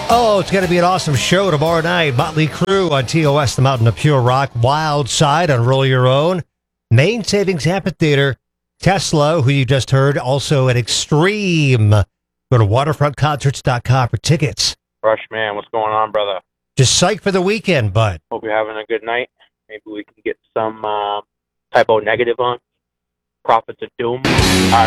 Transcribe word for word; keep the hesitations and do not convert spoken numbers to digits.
Oh, it's going to be an awesome show tomorrow night. Motley Crue on T O S, the Mountain of Pure Rock. Wild Side on Roll Your Own. Main Savings Amphitheater. Tesla, who you just heard, also at Extreme. Go to waterfront concerts dot com for tickets. Rush, man, what's going on, brother? Just psyched for the weekend, bud. Hope you're having a good night. Maybe we can get some uh, typo negative on. Prophets of Doom. All right.